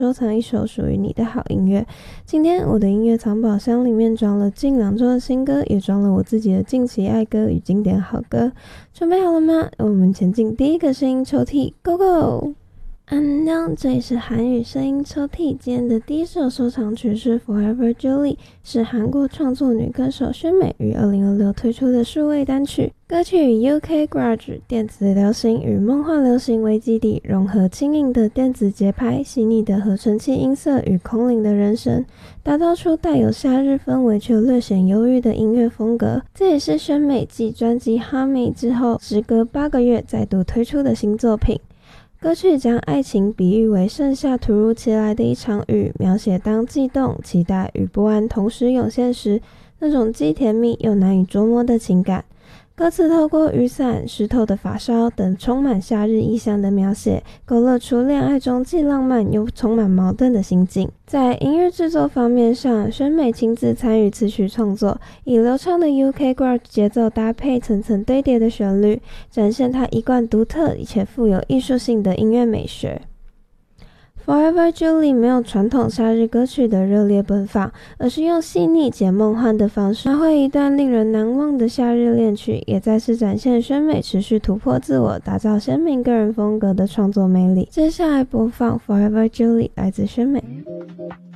收藏一首属于你的好音乐。今天我的音乐藏宝箱里面装了近2周的新歌，也装了我自己的近期爱歌与经典好歌。准备好了吗？我们前进第一个声音抽屉 ，Go Go！安妞，这里是韩语声音抽屉。今天的第一首收藏曲是 Forever Julie， 是韩国创作女歌手宣美于2026推出的数位单曲。歌曲以 UK Garage 电子流行与梦幻流行为基底，融合轻盈的电子节拍、细腻的合成器音色与空灵的人声，打造出带有夏日氛围却略显忧郁的音乐风格。这也是宣美继专辑《Honey》之后，时隔8个月再度推出的新作品。歌曲将爱情比喻为盛夏突如其来的一场雨，描写当悸动、期待与不安同时涌现时，那种既甜蜜又难以捉摸的情感。歌词透过雨伞、湿透的发梢等充满夏日意象的描写，勾勒出恋爱中既浪漫又充满矛盾的心境。在音乐制作方面上，宣美亲自参与词曲创作，以流畅的 UK Garage 节奏搭配层层堆叠的旋律，展现她一贯独特且富有艺术性的音乐美学。Forever Julie 没有传统夏日歌曲的热烈奔放，而是用细腻且梦幻的方式描绘一段令人难忘的夏日恋曲，也再次展现宣美持续突破自我、打造鲜明个人风格的创作魅力。接下来播放 Forever Julie 来自宣美。